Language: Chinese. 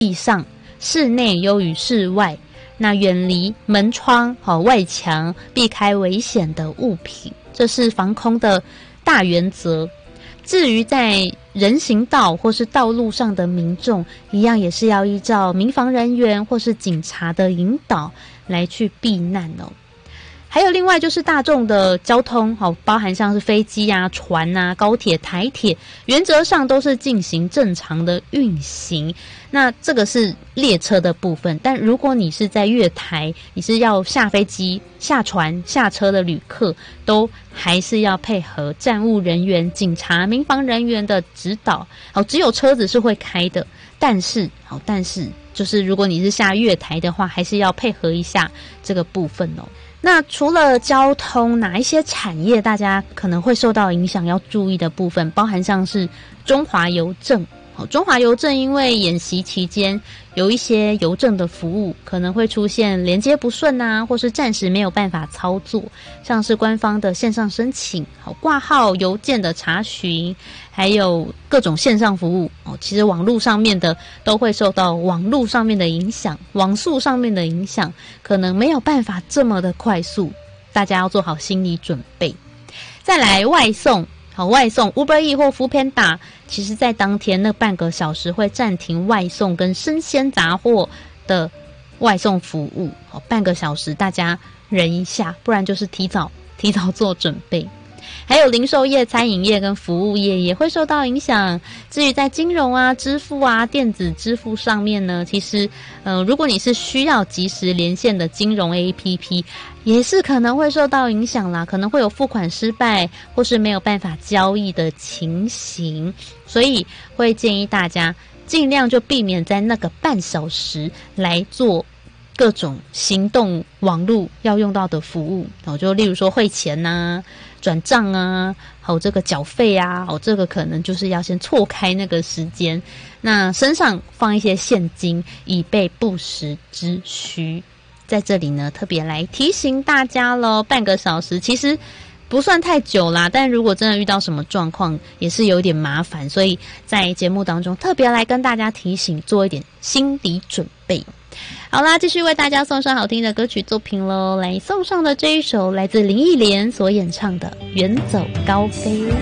地上，室内优于室外。那远离门窗、外墙，避开危险的物品，这是防空的大原则。至于在人行道或是道路上的民众，一样也是要依照民防人员或是警察的引导来去避难哦。还有另外就是大众的交通，包含像是飞机啊、船啊、高铁、台铁，原则上都是进行正常的运行。那这个是列车的部分，但如果你是在月台，你是要下飞机、下船、下车的旅客，都还是要配合站务人员、警察、民防人员的指导。只有车子是会开的，但是就是如果你是下月台的话，还是要配合一下这个部分哦。那除了交通，哪一些产业大家可能会受到影响要注意的部分，包含像是中华邮政。中华邮政因为演习期间有一些邮政的服务可能会出现连接不顺啊，或是暂时没有办法操作，像是官方的线上申请、挂号邮件的查询，还有各种线上服务其实网络上面的都会受到网络上面的影响，网速上面的影响，可能没有办法这么的快速，大家要做好心理准备。再来外送Uber Eats 或 Foodpanda， 其实在当天那半个小时会暂停外送跟生鲜杂货的外送服务，半个小时大家忍一下，不然就是提早做准备。还有零售业、餐饮业跟服务业也会受到影响。至于在金融啊、支付啊、电子支付上面呢，其实如果你是需要即时连线的金融 APP， 也是可能会受到影响啦，可能会有付款失败或是没有办法交易的情形，所以会建议大家尽量就避免在那个半小时来做各种行动网络要用到的服务，就例如说汇钱啊、转账啊，还有这个缴费啊，这个可能就是要先错开那个时间，那身上放一些现金以备不时之需。在这里呢，特别来提醒大家咯，半个小时其实不算太久啦，但如果真的遇到什么状况也是有点麻烦，所以在节目当中特别来跟大家提醒，做一点心理准备。好啦，继续为大家送上好听的歌曲作品咯，来送上的这一首来自林忆莲所演唱的《远走高飞》。